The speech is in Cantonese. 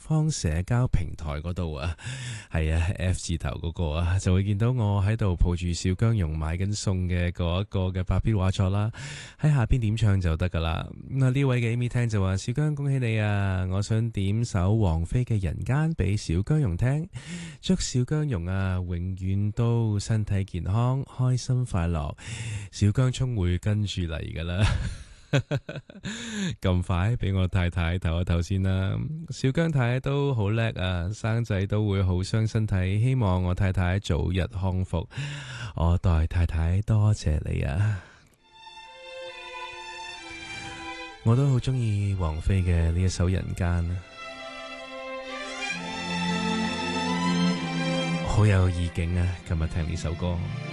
方社交平台嗰度啊，係啊 F 字頭嗰個啊，就會見到我喺度抱住小薑蓉買緊餸嘅嗰一個嘅白標畫作啦，喺下邊點唱就得噶啦。咁啊呢位嘅 Amy 聽就話：小薑恭喜你啊！我想點首王菲嘅《人間》俾小薑蓉聽，祝小薑蓉啊永遠都身體健康、開心快樂。小薑葱會跟住嚟噶啦。咁快俾我太太唞一唞先啦，小姜太都好叻啊，生仔都會好傷身體，希望我太太早日康復。我代太太多謝你啊！我都好中意王菲嘅呢一首《人間》，好有意境啊！今日聽呢首歌。